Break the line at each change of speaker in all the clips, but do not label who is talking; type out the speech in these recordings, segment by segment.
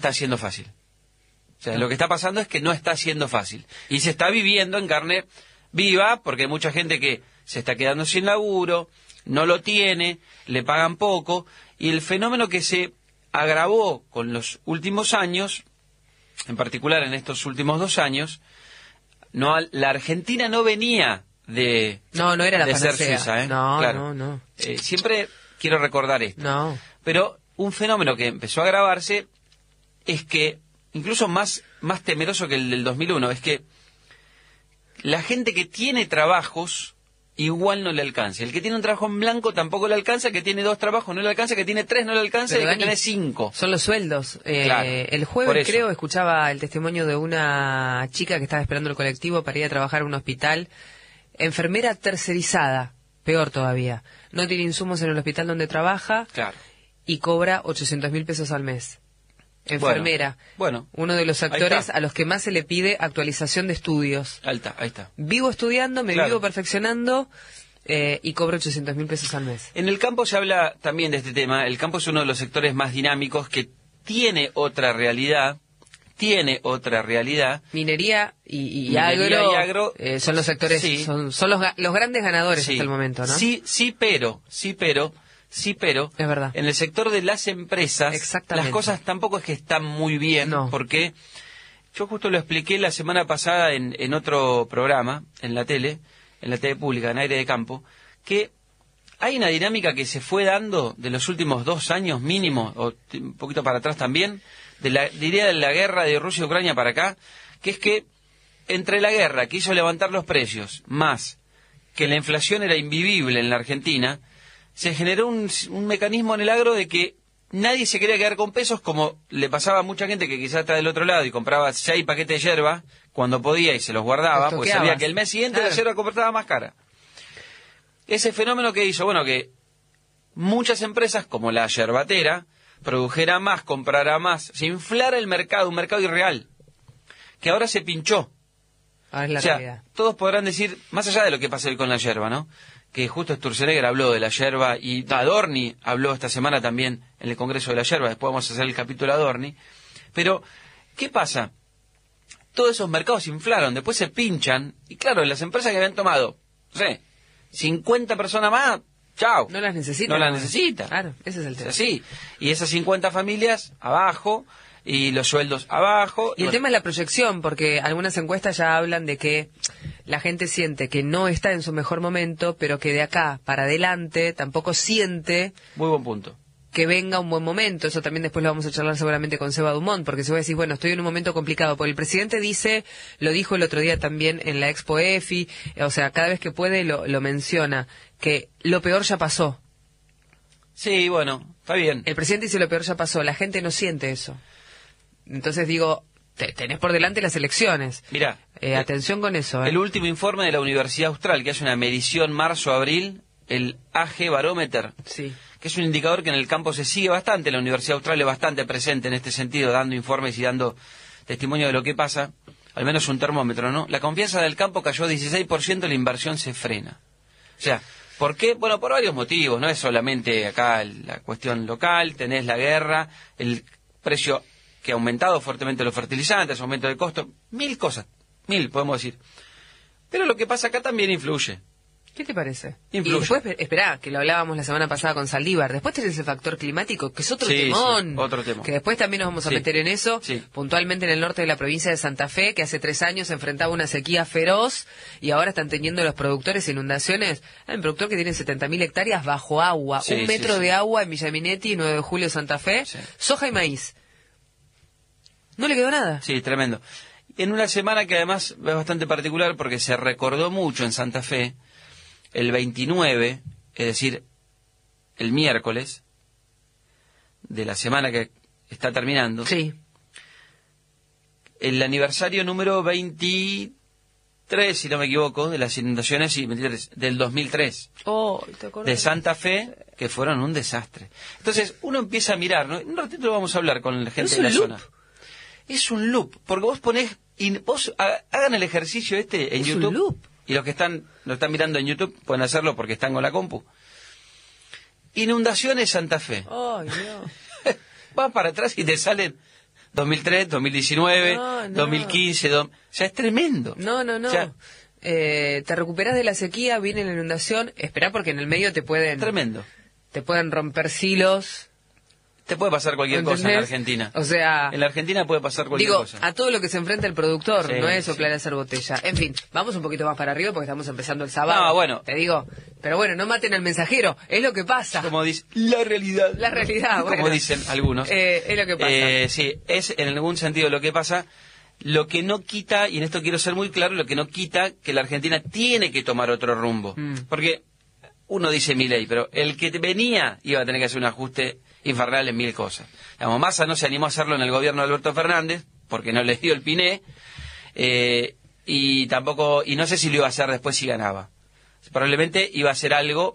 está siendo fácil. O sea, lo que está pasando es que no está siendo fácil. Y se está viviendo en carne viva, porque hay mucha gente que se está quedando sin laburo, no lo tiene, le pagan poco, y el fenómeno que se agravó con los últimos años, en particular en estos últimos 2 años, la Argentina no venía de
no era la
de ser
panacea.
Suiza,
No,
claro.
no.
Siempre quiero recordar esto.
No.
Pero un fenómeno que empezó a agravarse es que, incluso más temeroso que el del 2001, es que la gente que tiene trabajos igual no le alcanza. El que tiene un trabajo en blanco tampoco le alcanza, el que tiene 2 trabajos no le alcanza, el que tiene 3 no le alcanza,
Pero
y el que
Dani,
tiene 5.
Son los sueldos.
Claro,
el
por
jueves,
eso.
creo, escuchaba el testimonio de una chica que estaba esperando el colectivo para ir a trabajar a un hospital. Enfermera tercerizada, peor todavía. No tiene insumos en el hospital donde trabaja.
Claro.
Y cobra 800.000 pesos al mes. Enfermera.
Bueno,
uno de los
ahí
actores
está.
a los que más se le pide actualización de estudios.
Ahí está.
Vivo estudiando, me
Claro.
vivo perfeccionando y cobro 800.000 pesos al mes.
En el campo se habla también de este tema. El campo es uno de los sectores más dinámicos que tiene otra realidad.
Minería y
Minería y agro,
son los sectores,
sí.
son los grandes ganadores
Sí.
hasta el momento, ¿no?
Sí, pero
Es verdad.
en el sector de las empresas
Exactamente.
las cosas tampoco es que están muy bien,
No.
porque yo justo lo expliqué la semana pasada en otro programa, en la tele pública, en Aire de Campo, que hay una dinámica que se fue dando de los últimos 2 años mínimo, o un poquito para atrás también, diría de la guerra de Rusia y Ucrania para acá, que es que entre la guerra que hizo levantar los precios, más que la inflación era invivible en la Argentina, se generó un mecanismo en el agro de que nadie se quería quedar con pesos, como le pasaba a mucha gente que quizás está del otro lado y compraba 6 paquetes de yerba cuando podía y se los guardaba,
Los
porque
toqueabas.
sabía que el mes siguiente
Claro.
la yerba compraba más cara. Ese fenómeno que hizo, bueno, que muchas empresas, como la yerbatera, produjera más, comprara más, se inflara el mercado, un mercado irreal, que ahora se pinchó.
Ahora es la
O sea,
realidad.
todos podrán decir, más allá de lo que pasa hoy con la yerba, ¿no? Que justo Sturzenegger habló de la yerba y Adorni habló esta semana también en el Congreso de la Yerba, después vamos a hacer el capítulo Adorni. Pero, ¿qué pasa? Todos esos mercados se inflaron, después se pinchan, y claro, las empresas que habían tomado, no sé, 50 personas más, chao.
No las necesita.
No las necesita.
Claro, ese es el
Es
tema.
así. Y esas 50 familias abajo, y los sueldos abajo.
Y el tema es la proyección, porque algunas encuestas ya hablan de que la gente siente que no está en su mejor momento, pero que de acá para adelante tampoco siente
Muy buen punto.
que venga un buen momento. Eso también después lo vamos a charlar seguramente con Seba Dumont, porque si voy a decir, bueno, estoy en un momento complicado, porque el presidente lo dijo el otro día también en la Expo EFI, o sea, cada vez que puede lo menciona, que lo peor ya pasó.
Sí, bueno, está bien.
El presidente dice lo peor ya pasó, la gente no siente eso. Entonces digo, tenés por delante las elecciones.
Mirá,
atención con eso.
el último informe de la Universidad Austral, que hace una medición marzo-abril, el AG Barometer,
Sí.
que es un indicador que en el campo se sigue bastante, la Universidad Austral es bastante presente en este sentido, dando informes y dando testimonio de lo que pasa, al menos un termómetro, ¿no? La confianza del campo cayó 16%, la inversión se frena. O sea, ¿por qué? Bueno, por varios motivos, no es solamente acá la cuestión local, tenés la guerra, el precio que ha aumentado fuertemente los fertilizantes, aumento de costo, 1000 cosas, 1000 podemos decir. Pero lo que pasa acá también influye.
¿Qué te parece?
Influye.
Y después, esperá, que lo hablábamos la semana pasada con Saldívar, después tenés el factor climático, que es otro
Sí,
temón.
sí, otro temón.
Que después también nos vamos a
Sí.
meter en eso,
Sí.
puntualmente en el norte de la provincia de Santa Fe, que hace 3 años se enfrentaba a una sequía feroz y ahora están teniendo los productores inundaciones. Hay un productor que tiene 70.000 hectáreas bajo agua,
Sí,
1 metro
sí, sí.
de agua en Villaminetti, 9 de julio, Santa Fe,
Sí.
soja y maíz. No le quedó nada.
Sí, tremendo. En una semana que además es bastante particular porque se recordó mucho en Santa Fe, el 29, es decir, el miércoles de la semana que está terminando,
Sí.
el aniversario número 23, si no me equivoco, de las inundaciones, sí, 23, del 2003,
Oh, ¿te acordás?
de Santa Fe, que fueron un desastre. Entonces, uno empieza a mirar, ¿no? En un ratito vamos a hablar con la gente
Es
de la
un loop.
zona. Es un loop, porque vos ponés, hagan el ejercicio este en
Es un
YouTube,
loop.
y los que lo están mirando en YouTube pueden hacerlo porque están con la compu. Inundaciones Santa Fe.
Ay, Dios.
Vas para atrás y te salen 2003, 2019,
No.
2015, o sea, es tremendo.
No.
O sea,
te recuperás de la sequía, viene la inundación, esperá porque en el medio te pueden romper silos.
Te puede pasar cualquier cosa en la Argentina.
O sea,
en la Argentina puede pasar cualquier cosa.
A todo lo que se enfrenta el productor,
Sí,
no es
sí.
soplar a hacer botella. En fin, vamos un poquito más para arriba porque estamos empezando el sábado.
No, bueno.
Te digo, pero bueno, no maten al mensajero, es lo que pasa.
Como dice, la realidad.
La realidad, bueno.
Como dicen algunos.
Es lo que pasa.
Sí, es en algún sentido lo que pasa. Lo que no quita, y en esto quiero ser muy claro, lo que no quita que la Argentina tiene que tomar otro rumbo. Porque uno dice Milei, pero el que venía iba a tener que hacer un ajuste infernal en 1000 cosas. Digamos, Massa no se animó a hacerlo en el gobierno de Alberto Fernández, porque no le dio el piné, y no sé si lo iba a hacer después si ganaba. Probablemente iba a hacer algo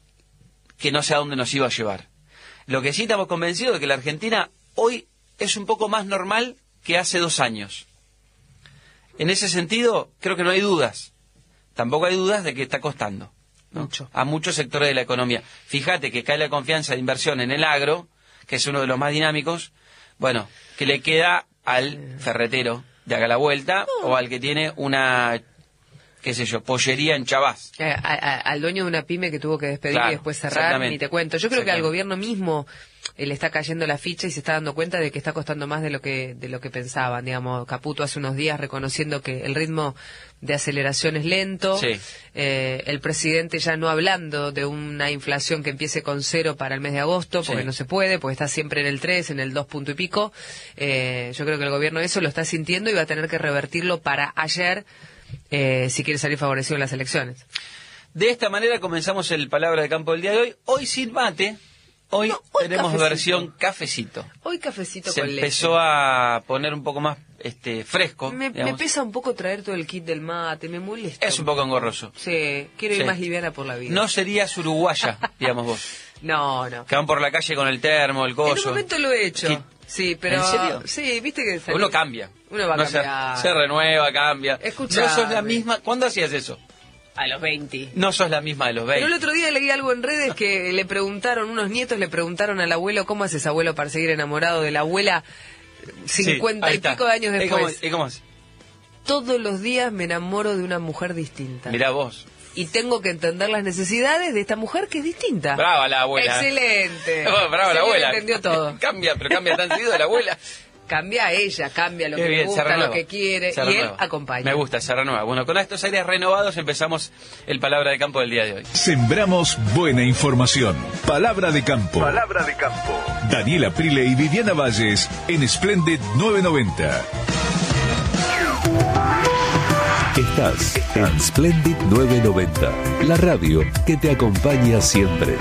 que no sé a dónde nos iba a llevar. Lo que sí estamos convencidos de que la Argentina hoy es un poco más normal que hace 2 años. En ese sentido, creo que no hay dudas. Tampoco hay dudas de que está costando, ¿no?
Mucho.
A muchos sectores de la economía. Fíjate que cae la confianza de inversión en el agro, que es uno de los más dinámicos, bueno, que le queda al ferretero de haga la vuelta o al que tiene una, qué sé yo, pollería en Chavás.
Al dueño de una pyme que tuvo que despedir
Claro,
y después cerrar,
exactamente.
ni te cuento. Yo creo que al
Exactamente.
gobierno mismo le está cayendo la ficha y se está dando cuenta de que está costando más de lo que pensaban. Digamos, Caputo hace unos días reconociendo que el ritmo de aceleración es lento.
Sí.
El presidente ya no hablando de una inflación que empiece con 0 para el mes de agosto, porque
Sí.
no se puede, porque está siempre en el 3, en el 2 punto y pico. Yo creo que el gobierno eso lo está sintiendo y va a tener que revertirlo para ayer, si quiere salir favorecido en las elecciones.
De esta manera comenzamos el Palabra de Campo del día de hoy. Hoy sin mate. Hoy tenemos
cafecito.
versión cafecito.
Hoy cafecito
Se
con leche.
empezó a poner un poco más fresco.
Me
digamos.
pesa un poco traer todo el kit del mate, me molesta.
Es un poco engorroso.
Sí, quiero ir
Sí.
más liviana por la vida.
No serías uruguaya, digamos vos.
No.
Que van por la calle con el termo, el
En un
coso.
momento lo he hecho.
¿Qué?
Sí, pero...
¿En serio?
Sí, viste que...
Uno cambia.
Uno va a
No
cambiar.
se renueva, cambia.
Escuchame.
No sos la misma. ¿Cuándo hacías eso?
A los 20.
No sos la misma de los 20.
Pero el otro día leí algo en redes que le preguntaron, unos nietos le preguntaron al abuelo, ¿cómo haces abuelo para seguir enamorado de la abuela 50
ahí
y
está.
pico de años después?
¿Y cómo es?
Todos los días me enamoro de una mujer distinta.
Mirá vos.
Y tengo que entender las necesidades de esta mujer que es distinta.
Brava la abuela.
Excelente.
Oh, brava la
Sí,
abuela.
entendió todo.
Cambia tan seguido la abuela.
Cambia ella, cambia lo
Qué
que le
bien, se
gusta,
renueva.
lo que quiere,
Se
y él
renueva.
acompaña.
Me gusta, se renueva. Bueno, con estos aires renovados empezamos el Palabra de Campo del día de hoy.
Sembramos buena información. Palabra de campo.
Palabra de campo.
Daniela Prile y Viviana Valles en Splendid 990.
Estás en Splendid 990, la radio que te acompaña siempre.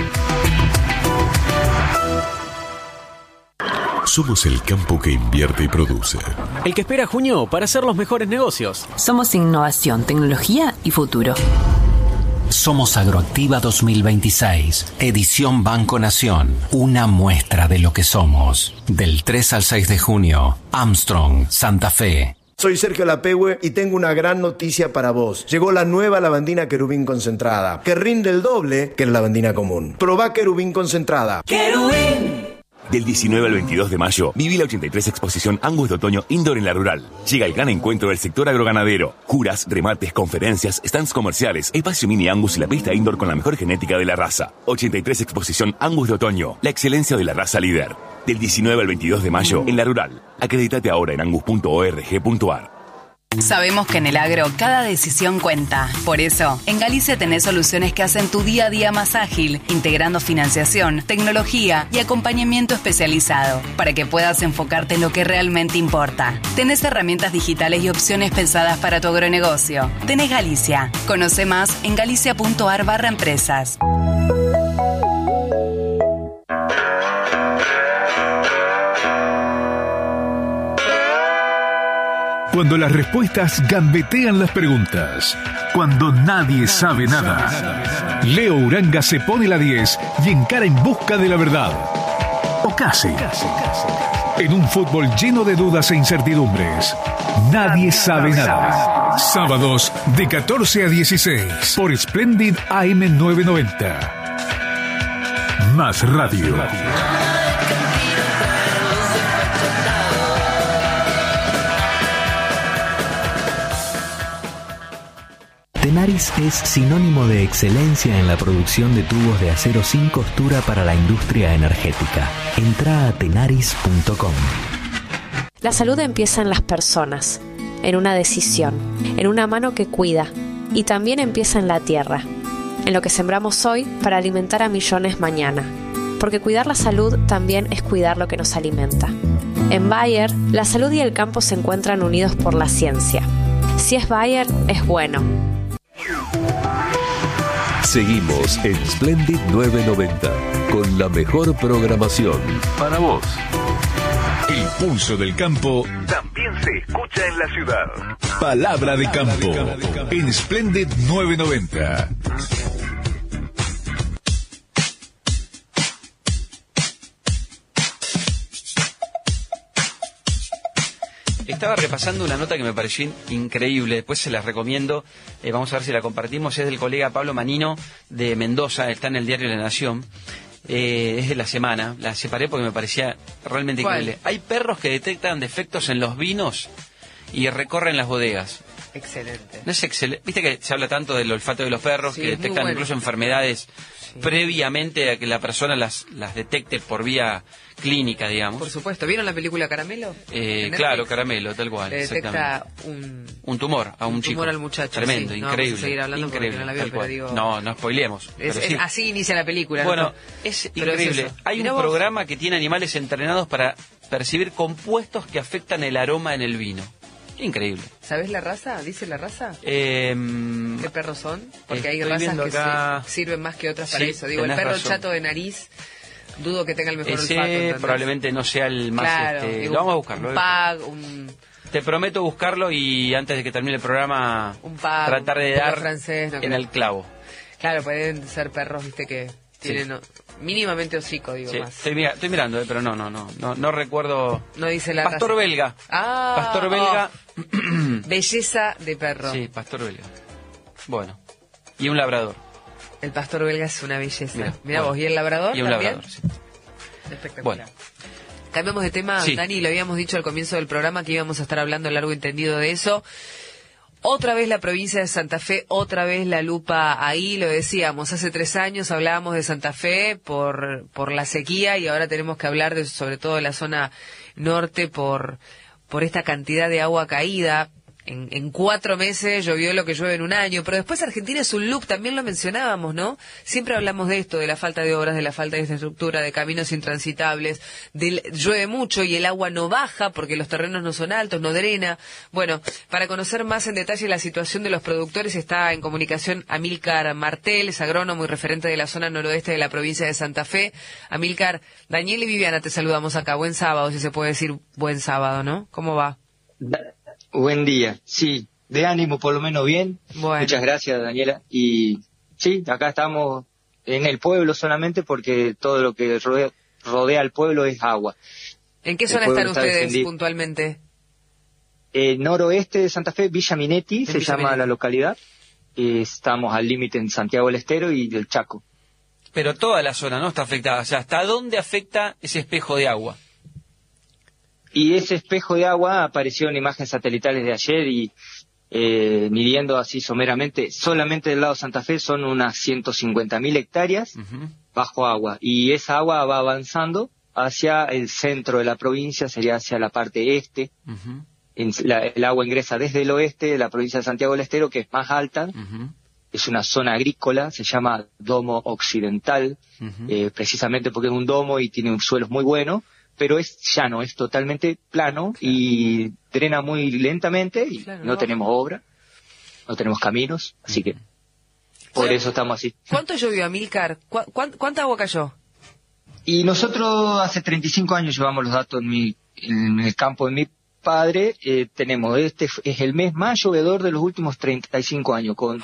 Somos el campo que invierte y produce.
El que espera junio para hacer los mejores negocios.
Somos innovación, tecnología y futuro.
Somos Agroactiva 2026, edición Banco Nación, una muestra de lo que somos. Del 3 al 6 de junio, Armstrong, Santa Fe.
Soy Sergio Lapehue y tengo una gran noticia para vos. Llegó la nueva lavandina Querubín concentrada, que rinde el doble que la lavandina común. Probá Querubín concentrada.
Del 19 al 22 de mayo, viví la 83 Exposición Angus de Otoño Indoor en La Rural. Llega el gran encuentro del sector agroganadero. Curas, remates, conferencias, stands comerciales, espacio mini Angus y la pista indoor con la mejor genética de la raza. 83 Exposición Angus de Otoño, la excelencia de la raza líder. Del 19 al 22 de mayo, en La Rural. Acredítate ahora en angus.org.ar.
Sabemos que en el agro cada decisión cuenta. Por eso, en Galicia tenés soluciones que hacen tu día a día más ágil, integrando financiación, tecnología y acompañamiento especializado, para que puedas enfocarte en lo que realmente importa. Tenés herramientas digitales y opciones pensadas para tu agronegocio. Tenés Galicia. Conoce más en galicia.ar/empresas.
Cuando las respuestas gambetean las preguntas. Cuando nadie sabe nada. Leo Uranga se pone la 10 y encara en busca de la verdad. O casi. En un fútbol lleno de dudas e incertidumbres. Nadie sabe nada. Sábados de 14 a 16 por Splendid AM 990. Más radio.
Tenaris es sinónimo de excelencia en la producción de tubos de acero sin costura para la industria energética. Entra a tenaris.com.
La salud empieza en las personas, en una decisión, en una mano que cuida, y también empieza en la tierra, en lo que sembramos hoy para alimentar a millones mañana. Porque cuidar la salud también es cuidar lo que nos alimenta. En Bayer, la salud y el campo se encuentran unidos por la ciencia. Si es Bayer, es bueno.
Seguimos en Splendid 990 con la mejor programación para vos.
El pulso del campo
también se escucha en la ciudad.
Palabra de campo en Splendid 990.
Estaba repasando una nota que me pareció increíble, después se las recomiendo, vamos a ver si la compartimos, es del colega Pablo Manino de Mendoza, está en el diario La Nación, es de la semana, la separé porque me parecía realmente increíble. Hay perros que detectan defectos en los vinos y recorren las bodegas.
Excelente.
¿No es excelente? Viste que se habla tanto del olfato de los perros, que detectan incluso enfermedades previamente a que la persona las detecte por vía clínica, digamos.
Por supuesto. ¿Vieron la película Caramelo?
Claro, Caramelo, tal cual.
Le detecta un
tumor a un chico.
Tumor al muchacho.
Tremendo, increíble.
No vamos a seguir hablando porque no la veo, pero digo...
No spoilemos.
Así inicia la película.
Bueno,
¿no?
es increíble. Hay un programa que tiene animales entrenados para percibir compuestos que afectan el aroma en el vino. Increíble.
¿Sabés la raza? ¿Dice la raza?
¿Qué
perros son? Porque hay razas que sirven más que otras para eso. Digo, el perro chato de nariz, dudo que tenga el mejor olfato. ¿Entendés?
Probablemente no sea el más...
Claro,
lo vamos a buscarlo.
Un pug,
Te prometo buscarlo y antes de que termine el programa tratar de dar
francés,
en el clavo.
Claro, pueden ser perros, viste, que tienen mínimamente hocico, digo, más.
Estoy mirando, pero no recuerdo.
No dice la
Pastor
raza.
belga. Pastor belga.
Belleza de perro.
Sí, pastor belga. Bueno. Y un labrador.
El pastor belga es una belleza. Mira vos, ¿y el labrador?
Y un
también.
Labrador, sí.
Espectacular.
Bueno.
Cambiamos de tema, Dani, lo habíamos dicho al comienzo del programa que íbamos a estar hablando largo y tendido de eso. Otra vez la provincia de Santa Fe, otra vez la lupa ahí, lo decíamos, hace 3 años hablábamos de Santa Fe por la sequía y ahora tenemos que hablar de sobre todo de la zona norte por esta cantidad de agua caída. En 4 meses llovió lo que llueve en un año, pero después Argentina es un loop, también lo mencionábamos, ¿no? Siempre hablamos de esto, de la falta de obras, de la falta de infraestructura, de caminos intransitables, llueve mucho y el agua no baja porque los terrenos no son altos, no drena. Bueno, para conocer más en detalle la situación de los productores está en comunicación Amílcar Martel, es agrónomo y referente de la zona noroeste de la provincia de Santa Fe. Amílcar, Daniel y Viviana te saludamos acá, buen sábado, si se puede decir buen sábado, ¿no? ¿Cómo va?
Buen día, sí, de ánimo por lo menos bien.
Bueno.
Muchas gracias, Daniela. Y sí, acá estamos en el pueblo solamente porque todo lo que rodea al pueblo es agua.
¿En qué zona están ustedes puntualmente?
Noroeste de Santa Fe, Villa Minetti se llama la localidad. Estamos al límite en Santiago del Estero y del Chaco.
Pero toda la zona no está afectada, o sea, ¿hasta dónde afecta ese espejo de agua?
Y ese espejo de agua apareció en imágenes satelitales de ayer y midiendo así someramente, solamente del lado de Santa Fe son unas 150.000 hectáreas bajo agua. Y esa agua va avanzando hacia el centro de la provincia, sería hacia la parte este. El agua ingresa desde el oeste de la provincia de Santiago del Estero, que es más alta. Es una zona agrícola, se llama Domo Occidental, precisamente porque es un domo y tiene un suelo muy bueno. Pero es llano, es totalmente plano y drena muy lentamente y no tenemos obra, no tenemos caminos, así que por eso estamos así.
¿Cuánto llovió, Amílcar? ¿Cuánta agua cayó?
Y nosotros hace 35 años llevamos los datos en el campo de mi padre, tenemos, este es el mes más llovedor de los últimos 35 años, con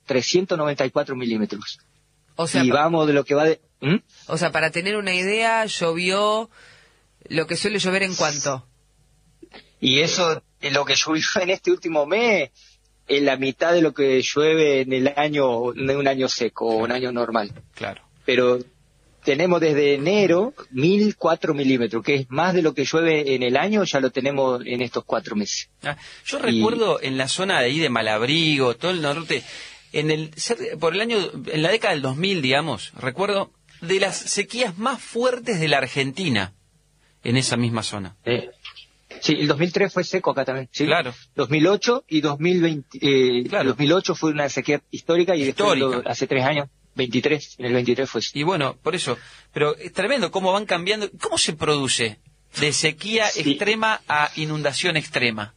394 milímetros.
O sea,
y vamos de lo que va de...
O sea, para tener una idea, llovió... ¿Lo que suele llover en cuánto?
Y eso, lo que llovió en este último mes, es la mitad de lo que llueve en un año seco o un año normal.
Claro.
Pero tenemos desde enero 1.004 milímetros, que es más de lo que llueve en el año, ya lo tenemos en estos 4 meses.
Yo recuerdo en la zona de ahí de Malabrigo, todo el norte, en la década del 2000, digamos, recuerdo de las sequías más fuertes de la Argentina en esa misma zona.
Sí, el 2003 fue seco acá también. ¿Sí?
Claro.
2008 y 2020.
Claro.
2008 fue una sequía histórica y después hace 3 años, 23, en el 23 fue.
Y bueno, por eso. Pero es tremendo cómo van cambiando. ¿Cómo se produce de sequía extrema a inundación extrema?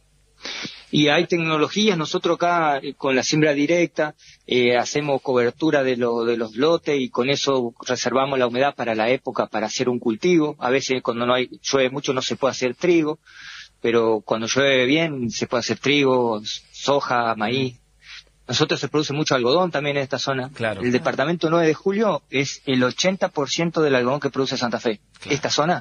Y hay tecnologías, nosotros acá con la siembra directa hacemos cobertura de los lotes y con eso reservamos la humedad para la época para hacer un cultivo. A veces cuando llueve mucho no se puede hacer trigo, pero cuando llueve bien se puede hacer trigo, soja, maíz. Nosotros se produce mucho algodón también en esta zona.
Claro.
El departamento 9 de Julio es el 80% del algodón que produce Santa Fe. Claro. Esta zona.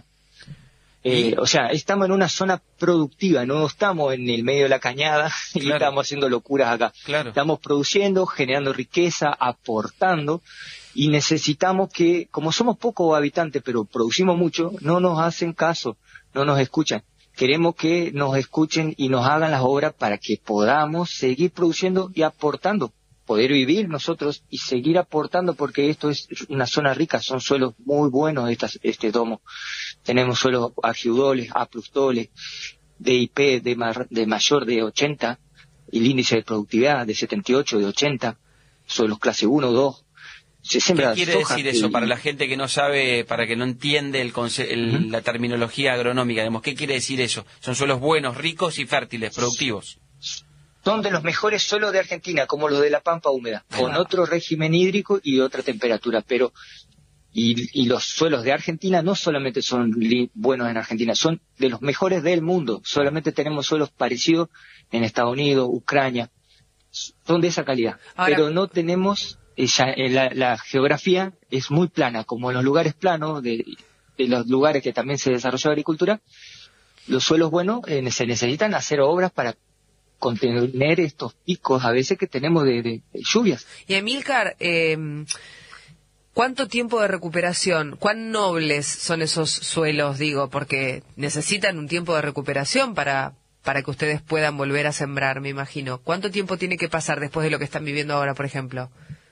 O sea, estamos en una zona productiva, no estamos en el medio de la cañada y estamos haciendo locuras acá. Claro. Estamos produciendo, generando riqueza, aportando y necesitamos que, como somos pocos habitantes pero producimos mucho, no nos hacen caso, no nos escuchan. Queremos que nos escuchen y nos hagan las obras para que podamos seguir produciendo y aportando. Poder vivir nosotros y seguir aportando porque esto es una zona rica, son suelos muy buenos este domo. Tenemos suelos argidoles, aplustoles, DIP de mayor de 80, el índice de productividad de 78, de 80, suelos clase 1, 2. Se siembra
¿Qué quiere decir eso para la gente que no sabe, para que no entiende la terminología agronómica? Digamos, ¿qué quiere decir eso? Son suelos buenos, ricos y fértiles, productivos.
Son de los mejores suelos de Argentina, como los de la Pampa húmeda, con otro régimen hídrico y otra temperatura, pero y los suelos de Argentina no solamente son buenos en Argentina, son de los mejores del mundo. Solamente tenemos suelos parecidos en Estados Unidos, Ucrania, son de esa calidad. Ahora, pero no tenemos, la geografía es muy plana, como en los lugares planos, de los lugares que también se desarrolló agricultura, los suelos buenos se necesitan hacer obras para contener estos picos a veces que tenemos de lluvias.
Y Amílcar, ¿cuánto tiempo de recuperación? ¿Cuán nobles son esos suelos, digo? Porque necesitan un tiempo de recuperación para que ustedes puedan volver a sembrar, me imagino. ¿Cuánto tiempo tiene que pasar después de lo que están viviendo ahora, por ejemplo?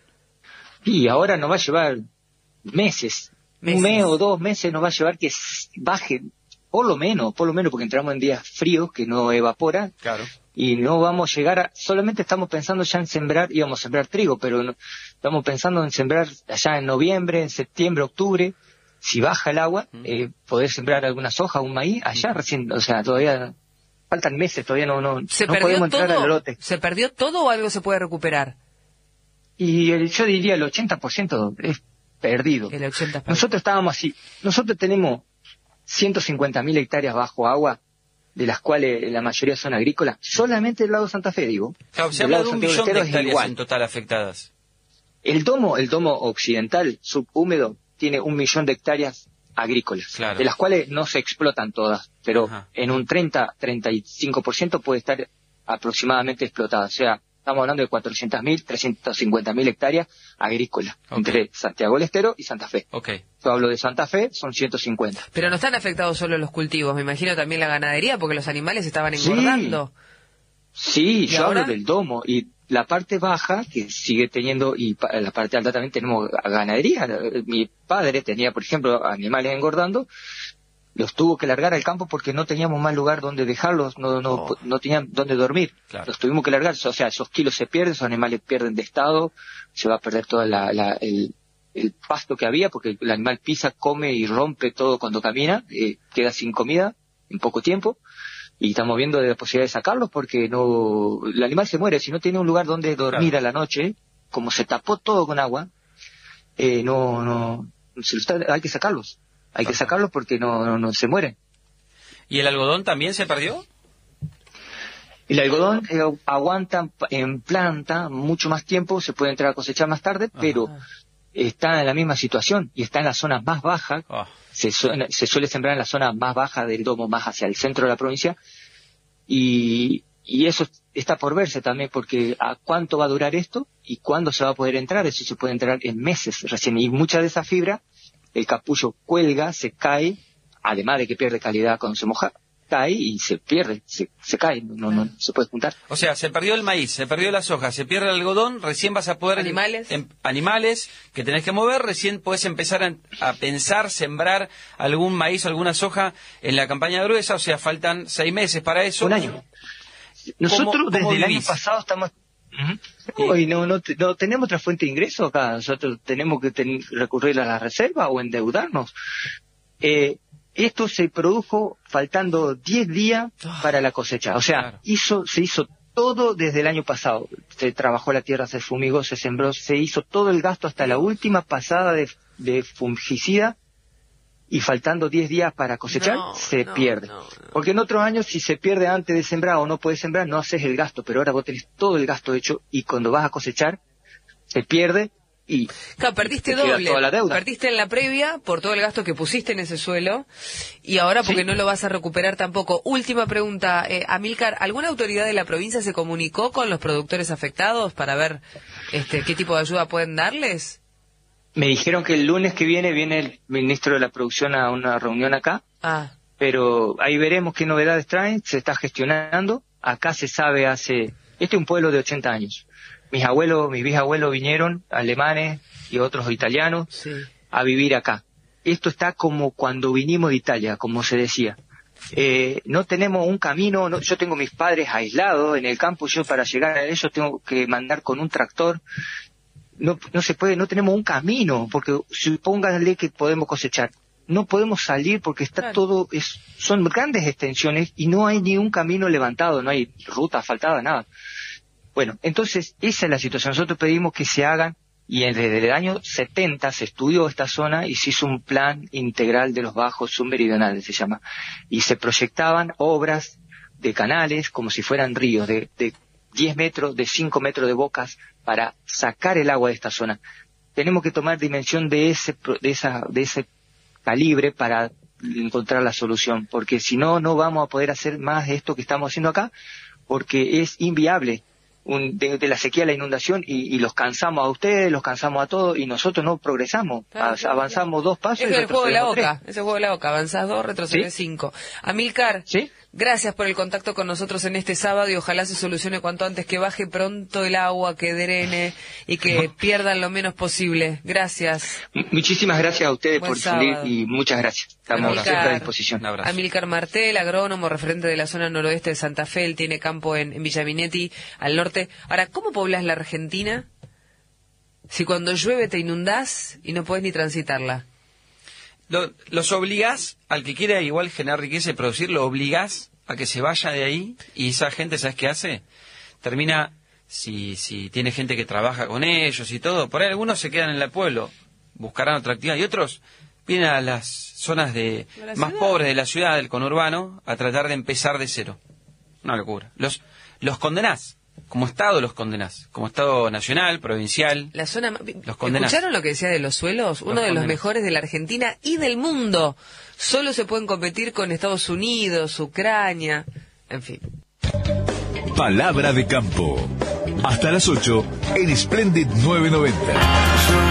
Y ahora nos va a llevar meses. Un mes o 2 meses nos va a llevar que baje, por lo menos, porque entramos en días fríos que no evapora.
Claro.
Y no vamos a llegar solamente estamos pensando ya en sembrar, íbamos a sembrar trigo, pero no, estamos pensando en sembrar allá en noviembre, en septiembre, octubre, si baja el agua, poder sembrar alguna soja, un maíz, allá recién, o sea, todavía faltan meses, todavía no podemos entrar al lote.
¿Se perdió todo o algo se puede recuperar?
Y yo diría el 80% es perdido.
El 80%.
Nosotros estábamos así, nosotros tenemos 150.000 hectáreas bajo agua, de las cuales la mayoría son agrícolas, solamente del lado de Santa Fe, digo.
Claro, se habla de 1 millón de hectáreas en total afectadas.
El domo occidental, subhúmedo, tiene 1 millón de hectáreas agrícolas, claro, de las cuales no se explotan todas, pero en un 30-35% puede estar aproximadamente explotada. O sea, estamos hablando de 400.000, 350.000 hectáreas agrícolas, entre Santiago del Estero y Santa Fe. Yo hablo de Santa Fe, son 150.
Pero no están afectados solo los cultivos, me imagino también la ganadería, porque los animales estaban engordando.
Sí, yo hablo del domo, y la parte baja, que sigue teniendo, y la parte alta también tenemos ganadería. Mi padre tenía, por ejemplo, animales engordando, los tuvo que largar al campo porque no teníamos más lugar donde dejarlos, no tenían donde dormir. Claro. Los tuvimos que largar, o sea, esos kilos se pierden, esos animales pierden de estado, se va a perder todo el pasto que había, porque el animal pisa, come y rompe todo cuando camina, queda sin comida en poco tiempo, y estamos viendo la posibilidad de sacarlos porque el animal se muere, si no tiene un lugar donde dormir a la noche, como se tapó todo con agua, hay que sacarlos. Hay que sacarlos porque no se mueren.
¿Y el algodón también se perdió?
El algodón aguanta en planta mucho más tiempo, se puede entrar a cosechar más tarde, pero está en la misma situación y está en las zonas más bajas. Se suele sembrar en la zona más baja del domo, más hacia el centro de la provincia, y eso está por verse también, porque a cuánto va a durar esto y cuándo se va a poder entrar. Eso se puede entrar en meses recién, y mucha de esa fibra, el capullo cuelga, se cae, además de que pierde calidad cuando se moja, cae y se pierde, se cae, no se puede juntar.
O sea, se perdió el maíz, se perdió la soja, se pierde el algodón, recién vas a poder... Animales que tenés que mover, recién podés empezar a pensar, sembrar algún maíz o alguna soja en la campaña gruesa, o sea, faltan 6 meses para eso.
Un año. Nosotros desde el año pasado estamos... Y no tenemos otra fuente de ingreso acá. Nosotros tenemos que recurrir a la reserva o endeudarnos. Esto se produjo faltando 10 días para la cosecha. O sea, se hizo todo desde el año pasado. Se trabajó la tierra, se fumigó, se sembró, se hizo todo el gasto hasta la última pasada de fungicida. Y faltando 10 días para cosechar, se pierde. Porque en otros años, si se pierde antes de sembrar o no puedes sembrar, no haces el gasto. Pero ahora vos tenés todo el gasto hecho y cuando vas a cosechar, se pierde y...
Claro, perdiste doble. Toda la deuda. Perdiste en la previa por todo el gasto que pusiste en ese suelo y ahora porque no lo vas a recuperar tampoco. Última pregunta, Amílcar, ¿alguna autoridad de la provincia se comunicó con los productores afectados para ver qué tipo de ayuda pueden darles?
Me dijeron que el lunes que viene el ministro de la Producción a una reunión acá, pero ahí veremos qué novedades traen, se está gestionando. Acá se sabe este es un pueblo de 80 años. Mis bisabuelos vinieron, alemanes y otros italianos, a vivir acá. Esto está como cuando vinimos de Italia, como se decía. No tenemos un camino, yo tengo mis padres aislados en el campo, yo para llegar a ellos tengo que mandar con un tractor. No se puede, no tenemos un camino, porque supónganle que podemos cosechar. No podemos salir porque está todo, son grandes extensiones y no hay ni un camino levantado, no hay ruta asfaltada, nada. Bueno, entonces esa es la situación. Nosotros pedimos que se hagan, y desde el año 70 se estudió esta zona y se hizo un plan integral de los bajos submeridionales, se llama. Y se proyectaban obras de canales como si fueran ríos, de 10 metros, de 5 metros de bocas, para sacar el agua de esta zona. Tenemos que tomar dimensión de ese calibre para encontrar la solución, porque si no, no vamos a poder hacer más de esto que estamos haciendo acá, porque es inviable. De la sequía a la inundación y los cansamos a ustedes, los cansamos a todos y nosotros no progresamos, avanzamos 2 pasos.
Es el juego de la oca, es el juego de la oca, avanzás 2, retrocedes 5. Amílcar, gracias por el contacto con nosotros en este sábado y ojalá se solucione cuanto antes, que baje pronto el agua, que drene y que pierdan lo menos posible. Gracias.
Muchísimas gracias a ustedes por salir y muchas gracias. Estamos siempre a disposición.
Amílcar Martel, agrónomo, referente de la zona noroeste de Santa Fe, él tiene campo en Villaminetti, al norte. Ahora, ¿cómo poblás la Argentina si cuando llueve te inundás y no podés ni transitarla?
Los obligás, al que quiera igual generar riqueza y producir, lo obligás a que se vaya de ahí y esa gente, ¿sabes qué hace? Termina, si tiene gente que trabaja con ellos y todo, por ahí algunos se quedan en el pueblo, buscarán otra actividad y otros vienen a las zonas más pobres de la ciudad, del conurbano, a tratar de empezar de cero. Una locura. Los condenás. Como Estado los condenás, como Estado nacional, provincial,
la zona,
los condenás.
¿Escucharon lo que decía de los suelos? Uno de los mejores de la Argentina y del mundo. Solo se pueden competir con Estados Unidos, Ucrania, en fin.
Palabra de campo. Hasta las 8 en Splendid 990.